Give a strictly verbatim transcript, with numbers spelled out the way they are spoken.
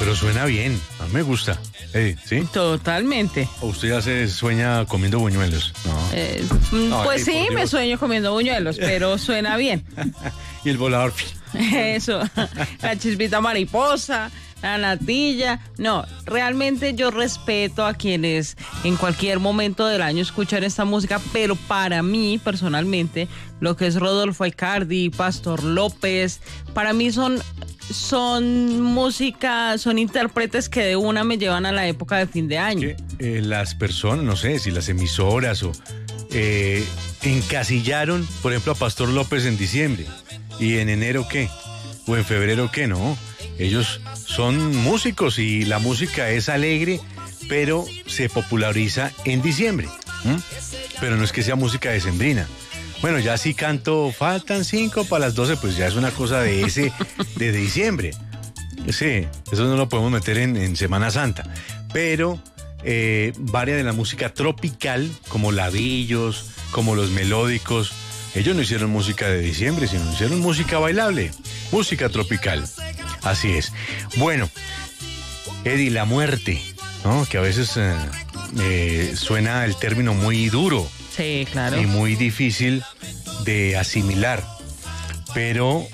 pero suena bien, a mí me gusta. Eddie, ¿sí? Totalmente. ¿O usted ya se sueña comiendo buñuelos? No. Eh, No, pues ay, sí, por me Dios. sueño comiendo buñuelos, pero suena bien. Y el volador. Eso, la chispita mariposa, la natilla. No, realmente yo respeto a quienes en cualquier momento del año escuchan esta música, pero para mí, personalmente, lo que es Rodolfo Aicardi, Pastor López, para mí son, son música, son intérpretes que de una me llevan a la época de fin de año. Que, eh, las personas, no sé, si las emisoras o eh, encasillaron, por ejemplo, a Pastor López en diciembre. ¿Y en enero qué? ¿O en febrero qué? No. Ellos son músicos y la música es alegre, pero se populariza en diciembre. ¿Mm? Pero no es que sea música decembrina. Bueno, ya si canto, faltan cinco para las doce, pues ya es una cosa de ese, de diciembre. Sí, eso no lo podemos meter en, en Semana Santa. Pero eh, varias de la música tropical, como ladrillos, como los melódicos, ellos no hicieron música de diciembre, sino hicieron música bailable, música tropical. Así es. Bueno, Eddie, la muerte, ¿no? Que a veces eh, eh, suena el término muy duro. Sí, claro. Y muy difícil de asimilar, pero